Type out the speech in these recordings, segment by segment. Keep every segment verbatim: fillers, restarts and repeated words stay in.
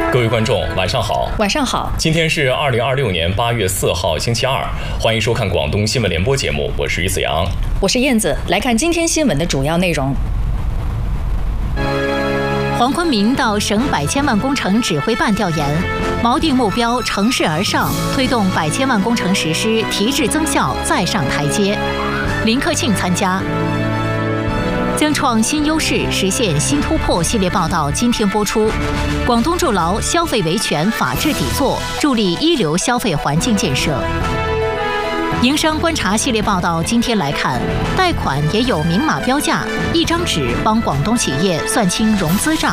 各位观众，晚上好。 晚上好。 今天是二零二六年八月四号，星期二。欢迎收看广东新闻联播节目，我是于子阳， 我是燕子。来看今天新闻的主要内容。 黄坤明到省百千万工程指挥办调研，锚定目标，乘势而上，推动百千万工程实施提质增效再上台阶。林克庆参加。增创新优势，实现新突破系列报道今天播出。广东筑牢消费维权法治底座，助力一流消费环境建设。营商观察系列报道今天来看，贷款也有明码标价，一张纸帮广东企业算清融资账。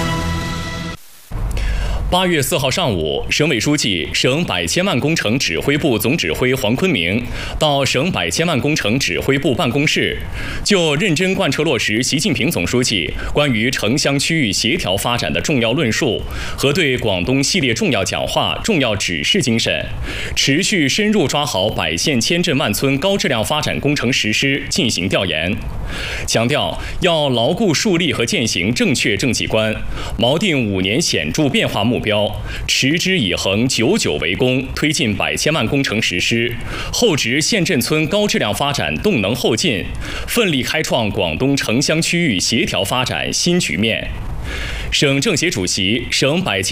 八月四号上午，省委书记、省百千万工程指挥部总指挥黄坤明到省百千万工程指挥部办公室，就认真贯彻落实习近平总书记关于城乡区域协调发展的重要论述和对广东系列重要讲话、重要指示精神，持续深入抓好百县千镇万村高质量发展工程实施进行调研，强调要牢固树立和践行正确政绩观，锚定五年显著变化目标。目标，持之以恒，久久为功，推进百千万工程实施，厚植县镇村高质量发展动能后劲，奋力开创广东城乡区域协调发展新局面。省政协主席、省百千